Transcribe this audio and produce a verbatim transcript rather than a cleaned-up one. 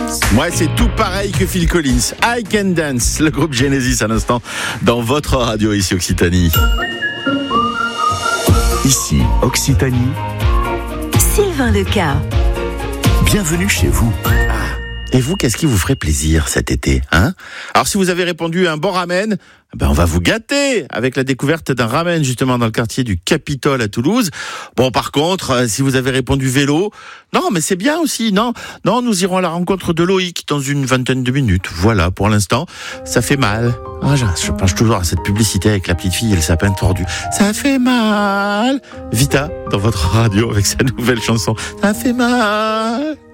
Moi, c'est tout pareil que Phil Collins. I Can Dance, le groupe Genesis à l'instant, dans votre radio ici Occitanie. Ici Occitanie. Sylvain Leca. Bienvenue chez vous. Et vous, qu'est-ce qui vous ferait plaisir cet été, hein? Alors, si vous avez répondu à un bon ramen, ben on va vous gâter avec la découverte d'un ramen justement dans le quartier du Capitole à Toulouse. Bon, par contre, euh, si vous avez répondu vélo, non, mais c'est bien aussi, non, non, nous irons à la rencontre de Loïc dans une vingtaine de minutes. Voilà, pour l'instant, ça fait mal. Ah, je, je pense toujours à cette publicité avec la petite fille et le sapin tordu. Ça fait mal. Vita, dans votre radio avec sa nouvelle chanson. Ça fait mal.